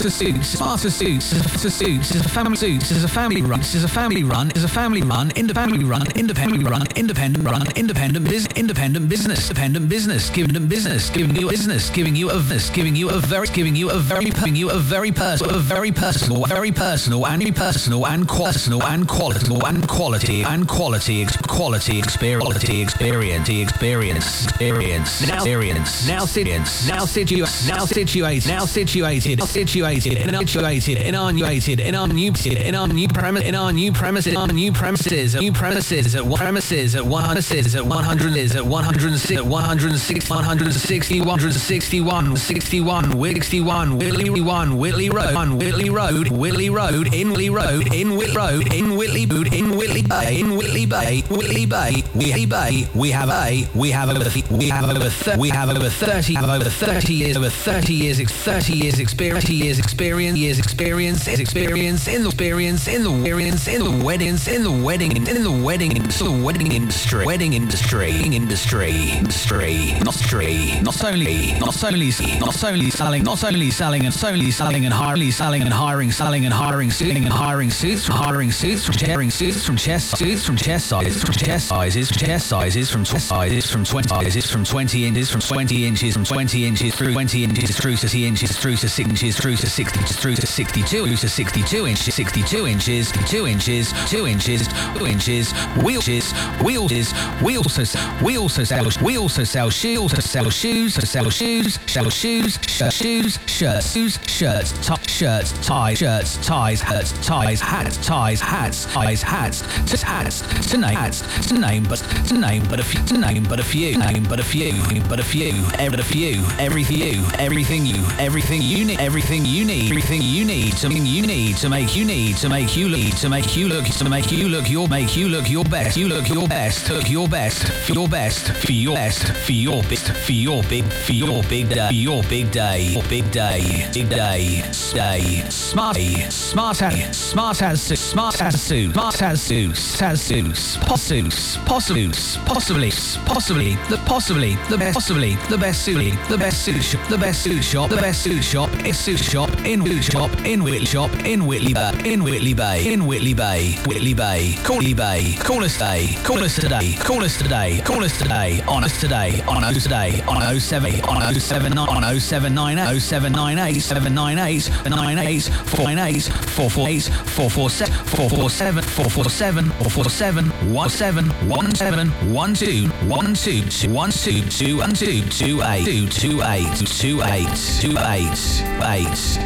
Smarter Suits is a family run, independent business, giving you a very personal and quality experience. Now situated in our new premises at 161 Whitley Bay. We have over 30 years experience in the wedding industry. Not only selling and hiring suits from chest sizes from 20 inches through 20 inches through to 60 inches through to 62 inches, 2 inches. We also sell shirts, ties, hats. To name but a few. Everything you need to make you look your best for your big day. Smart as suits. Possibly the best suit shop in Whitley Bay. Call us today on 0798 447 447 or 47 17 12 12 28.